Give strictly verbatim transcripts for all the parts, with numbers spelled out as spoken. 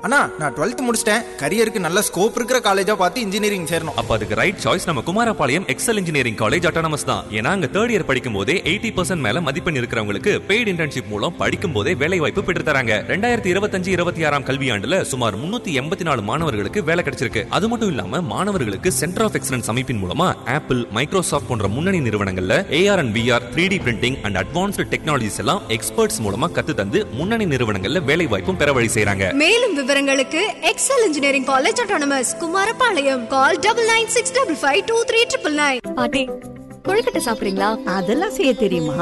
அண்ணா நான் டுவெல்த் முடிச்சிட்டேன், கரியருக்கு நல்ல ஸ்கோப் இருக்கிற காலேஜா பார்த்து இன்ஜினியரிங் சேரணும். அப்ப அதுக்கு ரைட் சாய்ஸ் நம்ம Kumarapalayam XL engineering college autonomous தான். ஏன்னா அங்க தேர்ட் இயர் படிக்கும் போதே எயிட்டி பர்சன்ட் மேல மதிப்பெண் இருக்கிறவங்களுக்கு பெய்டு இன்டர்ன்ஷிப் மூலம் படிக்கும் போதே வேலை வாய்ப்பு பெற்று தராங்க. ரெண்டாயிரத்தி இருபத்தஞ்சு இருபத்தி ஆறாம் கல்வியாண்டுல சுமார் முன்னூத்தி எண்பத்தி நாலு மாணவர்களுக்கு வேலை கிடைச்சிருக்கு. அது மட்டும் இல்லாம மாணவர்களுக்கு சென்டர் ஆஃப் எக்ஸலன்ஸ் அமைப்பின் மூலமா ஆப்பிள், மைக்ரோசாஃப்ட் போன்ற முன்னணி நிறுவனங்கள்ல AR and VR, three D printing and advanced technologies எல்லாம் எக்ஸ்பர்ட்ஸ் மூலமா கத்து தந்து முன்னணி நிறுவனங்கள்ல வேலை வாய்ப்பும் பெற வழி செய்றாங்க. மேலும் விவரங்களுக்கு XL engineering college autonomous Kumarapalayam. Call double nine six double five two three triple nine. பாட்டி கொழுக்கட்டை சாப்பிடுறீங்களா? அதெல்லாம் செய்ய தெரியுமா?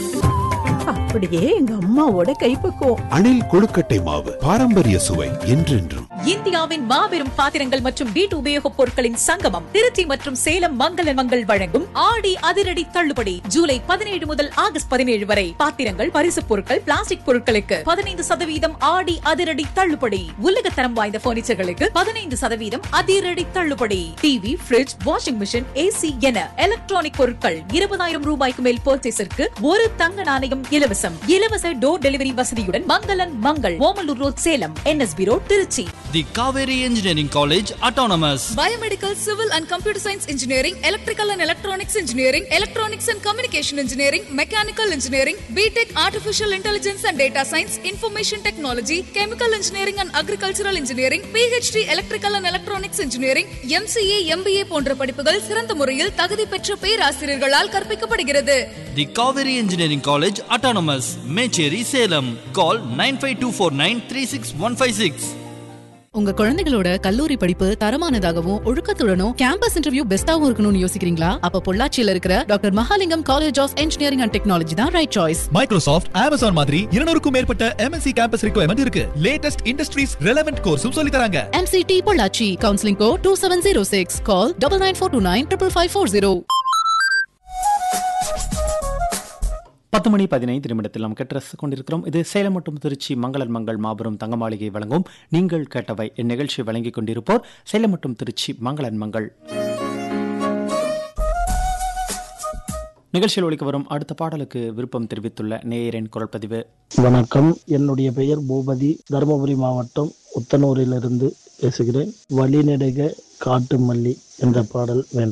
அப்படியே எங்க அம்மாவோட கைப்பக்குவம். அணில் கொழுக்கட்டை மாவு, பாரம்பரிய சுவை என்றென்றும். இந்தியாவின் மாபெரும் பாத்திரங்கள் மற்றும் வீட்டு உபயோகப் பொருட்களின் சங்கமம் திருச்சி மற்றும் சேலம் மங்கள மங்கள் வழங்கும் ஆடி அதிரடி தள்ளுபடி ஜூலை பதினேழு முதல் ஆகஸ்ட் பதினேழு வரை. பாத்திரங்கள், பரிசுப் பொருட்கள், பிளாஸ்டிக் பொருட்களுக்கு பதினைந்து சதவீதம் ஆடி அதிரடி தள்ளுபடி. உலகத்தரம் வாய்ந்த பர்னிச்சர்களுக்கு பதினைந்து சதவீதம் அதிரடி தள்ளுபடி. TV, bridge, washing machine, AC என எலக்ட்ரானிக் பொருட்கள் இருபதாயிரம் ரூபாய்க்கு மேல் பர்ச்சேஸிற்கு ஒரு தங்க நாணயம் இலவசம். இலவச டோர் டெலிவரி வசதியுடன் மங்களன் Mangal, Omalur road, Salem, NSP road, Trichy. The Kaveri Engineering College Autonomous. Biomedical, Civil and Computer Science Engineering, Electrical and Electronics Engineering, Electronics and Communication Engineering, Mechanical Engineering, B.Tech Artificial Intelligence and Data Science, Information Technology, Chemical Engineering and Agricultural Engineering, P H D Electrical and Electronics Engineering, M C A, M B A போன்ற படிப்புகள் சிறந்த முறையில் தகுதி பெற்ற பேராசிரியர்களால் கற்பிக்கப்படுகிறது. The Kaveri Engineering College Autonomous, Mecheri, Salem. Call nine five two four nine three six one five six. உங்க குழந்தைகளோட கல்லூரி படிப்பு தரமானதாகவும் ஒழுக்கத்துடனும் கேம்பஸ் இன்டர்வியூ பெஸ்டாவும் இருக்கணும்னு யோசிக்கிறீங்களா? அப்ப பொள்ளாச்சியில இருக்கிற doctor Mahalingam college of engineering and technology தான் ரைட் சாய்ஸ். மைக்ரோசாஃப்ட், அமேசான் மாதிரி இருநூறுக்கும் மேற்பட்ட எம்என்சி கேம்பஸ் ரிக்வயர்மெண்ட் இருக்கு. லேட்டஸ்ட் இண்டஸ்ட்ரீஸ் ரெலவென்ட் கோர்ஸும் சொல்லி தராங்க. MCT Pollachi. Counselling code two seven zero six. Call double nine four two nine triple five four zero. பத்து மணி பதினைந்து நிமிடத்தில் நாம் கேட்டு ரசித்துக் கொண்டிருக்கிறோம். இது சேலம் மற்றும் திருச்சி மங்களன் மங்கள் மாபெரும் தங்க மாளிகை வழங்கும் நீங்கள் கேட்டவை. இந்நிகழ்ச்சி வழங்கிக் கொண்டிருப்போர் சேலம் மற்றும் திருச்சி மங்களன் மங்கள். நிகழ்ச்சியில் ஒலிக்க வரும் அடுத்த பாடலுக்கு விருப்பம் தெரிவித்துள்ள நேயரின் குரல் பதிவு. வணக்கம், என்னுடைய பெயர் பூபதி, தருமபுரி மாவட்டம் உத்தனூரிலிருந்து பேசுகிறேன். வழிநெடுக காட்டு மல்லி என்ற பாடல் வேண்டும்.